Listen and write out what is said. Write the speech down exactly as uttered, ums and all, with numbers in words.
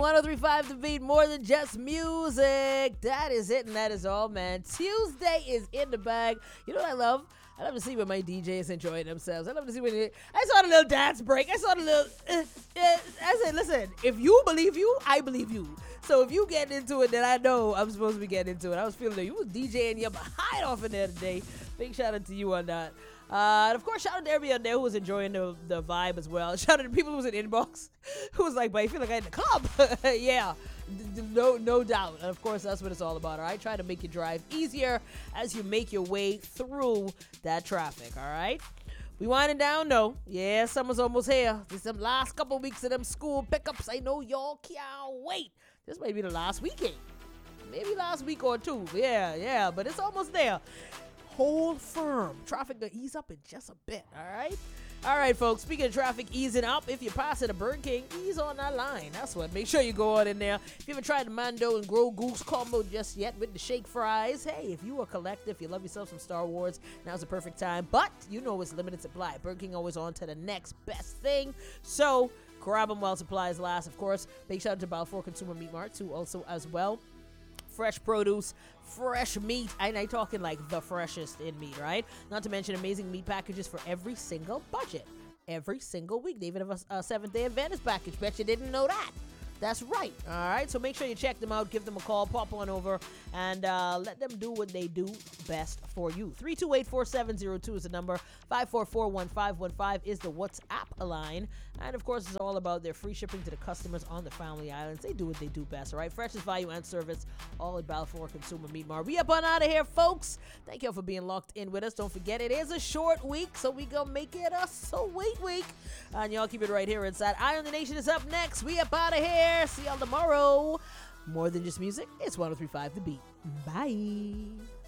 one oh three point five The Beat, more than just music. That is it, and that is all, man. Tuesday is in the bag. You know what I love? I love to see when my D Js enjoying themselves. I love to see when they, I saw the little dance break. I saw the little. Uh, uh, I said, listen, if you believe you, I believe you. So if you get into it, then I know I'm supposed to be getting into it. I was feeling that you was DJing your behind off in there today. Big shout out to you on that. Uh, and of course, shout out to everybody there who was enjoying the, the vibe as well. Shout out to people who was in inbox who was like, but I feel like I'm in the club. Yeah, d- d- no no doubt. And of course, that's what it's all about, all right? Try to make your drive easier as you make your way through that traffic, all right? We winding down, though. Yeah, summer's almost here. This them last couple weeks of them school pickups. I know y'all can't wait. This might be the last weekend. Maybe last week or two. Yeah, yeah, but it's almost there. Hold firm. Traffic gonna ease up in just a bit, all right? All right, folks, speaking of traffic easing up, if you're passing a Burger King, ease on that line. That's what. Make sure you go on in there. If you haven't tried the Mando and Grow Goose combo just yet with the shake fries, hey, if you are collective, you love yourself some Star Wars, now's the perfect time. But you know it's limited supply. Burger King always on to the next best thing. So grab them while supplies last. Of course, big shout out to Balfour Consumer Meat Mart, too, also as well. Fresh produce, fresh meat, and I'm talking like the freshest in meat, right? Not to mention amazing meat packages for every single budget. Every single week. They even have a, a seventh-day Advantage package. Bet you didn't know that. That's right. All right. So make sure you check them out. Give them a call. Pop on over and uh, let them do what they do best for you. three two eight, four seven zero two is the number. five four four, one five one five is the WhatsApp line. And, of course, it's all about their free shipping to the customers on the Family Islands. They do what they do best, all right? Freshest value and service, all at Balfour Consumer Meat Mart. We up on out of here, folks. Thank you for being locked in with us. Don't forget, it is a short week, so we going to make it a sweet week. And y'all keep it right here inside. Eye on the Nation is up next. We up out of here. See y'all tomorrow. More than just music, it's one oh three point five The Beat. Bye.